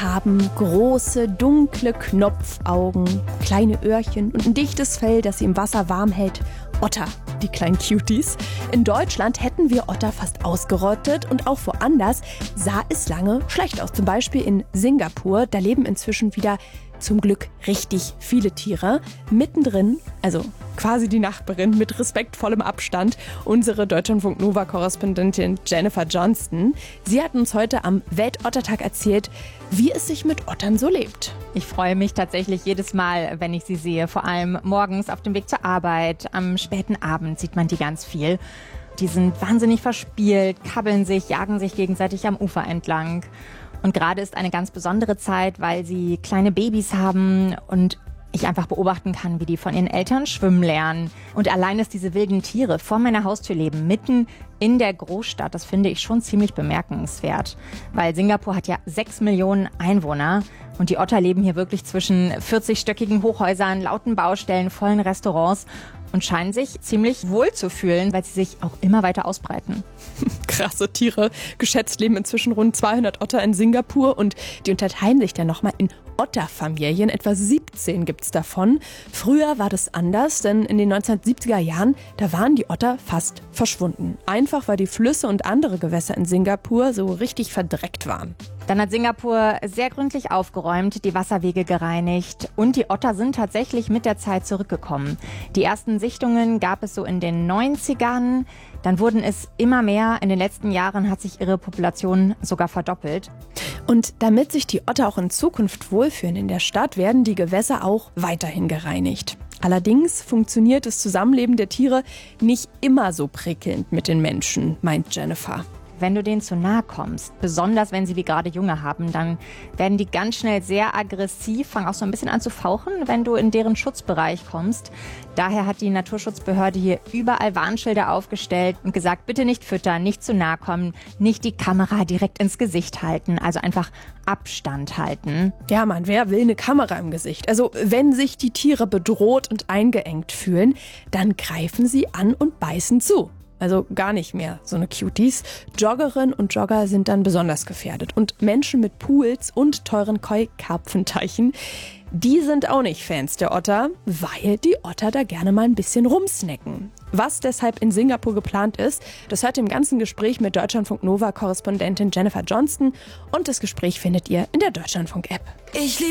haben große, dunkle Knopfaugen, kleine Öhrchen und ein dichtes Fell, das sie im Wasser warm hält. Otter, die kleinen Cuties. In Deutschland hätten wir Otter fast ausgerottet und auch woanders sah es lange schlecht aus. Zum Beispiel in Singapur, da leben inzwischen wieder zum Glück richtig viele Tiere. Mittendrin, also quasi die Nachbarin mit respektvollem Abstand, unsere Deutschlandfunk-Nova-Korrespondentin Jennifer Johnston. Sie hat uns heute am Weltottertag erzählt, wie es sich mit Ottern so lebt. Ich freue mich tatsächlich jedes Mal, wenn ich sie sehe. Vor allem morgens auf dem Weg zur Arbeit, am späten Abend sieht man die ganz viel. Die sind wahnsinnig verspielt, kabbeln sich, jagen sich gegenseitig am Ufer entlang. Und gerade ist eine ganz besondere Zeit, weil sie kleine Babys haben und ich einfach beobachten kann, wie die von ihren Eltern schwimmen lernen. Und allein, dass diese wilden Tiere vor meiner Haustür leben, mitten in der Großstadt, das finde ich schon ziemlich bemerkenswert. Weil Singapur hat ja 6 Millionen Einwohner und die Otter leben hier wirklich zwischen 40-stöckigen Hochhäusern, lauten Baustellen, vollen Restaurants und scheinen sich ziemlich wohl zu fühlen, weil sie sich auch immer weiter ausbreiten. Krasse Tiere. Geschätzt leben inzwischen rund 200 Otter in Singapur und die unterteilen sich dann nochmal in Otterfamilien. Etwa 17 gibt's davon. Früher war das anders, denn in den 1970er Jahren, da waren die Otter fast verschwunden. Einfach, weil die Flüsse und andere Gewässer in Singapur so richtig verdreckt waren. Dann hat Singapur sehr gründlich aufgeräumt, die Wasserwege gereinigt und die Otter sind tatsächlich mit der Zeit zurückgekommen. Die ersten Sichtungen gab es so in den 90ern, dann wurden es immer mehr. In den letzten Jahren hat sich ihre Population sogar verdoppelt. Und damit sich die Otter auch in Zukunft wohlfühlen in der Stadt, werden die Gewässer auch weiterhin gereinigt. Allerdings funktioniert das Zusammenleben der Tiere nicht immer so prickelnd mit den Menschen, meint Jennifer. Wenn du denen zu nahe kommst, besonders wenn sie wie gerade Junge haben, dann werden die ganz schnell sehr aggressiv, fangen auch so ein bisschen an zu fauchen, wenn du in deren Schutzbereich kommst. Daher hat die Naturschutzbehörde hier überall Warnschilder aufgestellt und gesagt, bitte nicht füttern, nicht zu nahe kommen, nicht die Kamera direkt ins Gesicht halten, also einfach Abstand halten. Ja, Mann, wer will eine Kamera im Gesicht? Also wenn sich die Tiere bedroht und eingeengt fühlen, dann greifen sie an und beißen zu. Also gar nicht mehr so eine Cuties. Joggerinnen und Jogger sind dann besonders gefährdet. Und Menschen mit Pools und teuren Koi-Karpfenteichen, die sind auch nicht Fans der Otter, weil die Otter da gerne mal ein bisschen rumsnacken. Was deshalb in Singapur geplant ist, das hört ihr im ganzen Gespräch mit Deutschlandfunk-Nova-Korrespondentin Jennifer Johnston. Und das Gespräch findet ihr in der Deutschlandfunk-App. Ich liebe